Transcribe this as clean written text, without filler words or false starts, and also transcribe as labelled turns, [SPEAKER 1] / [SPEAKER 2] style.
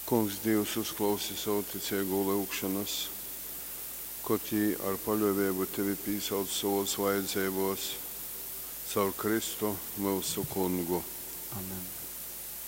[SPEAKER 1] Kungs Dievs uzklausīja savu ticīgo lūgšanas, ko tī ar paļāvību tevi pīsauc savos vajadzībos, caur Kristu mūsu Kungu.
[SPEAKER 2] Amen.